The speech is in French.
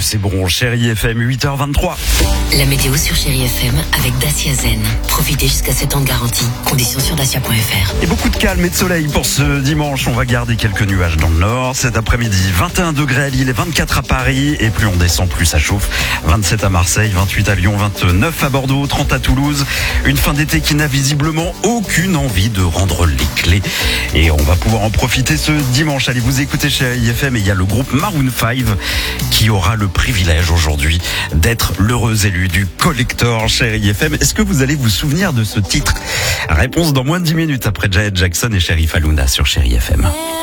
c'est bon, Chérie FM, 8h23. La météo sur Chérie FM avec Dacia Zen. Profitez jusqu'à 7 ans de garantie. Conditions sur dacia.fr. Et beaucoup de calme et de soleil pour ce dimanche. On va garder quelques nuages dans le nord. Cet après-midi, 21 degrés à Lille et 24 à Paris. Et plus on descend, plus ça chauffe. 27 à Marseille, 28 à Lyon, 29 à Bordeaux, 30 à Toulouse. Une fin d'été qui n'a visiblement aucune envie de rendre les clés. Et on va pouvoir en profiter ce dimanche. Allez, vous écoutez Chérie FM et il y a le groupe Maroon 5 qui aura le privilège aujourd'hui d'être l'heureux élu du collector Chérie FM. Est-ce que vous allez vous souvenir de ce titre? Réponse dans moins de 10 minutes après Janet Jackson et Sheriff Aluna sur Chérie FM.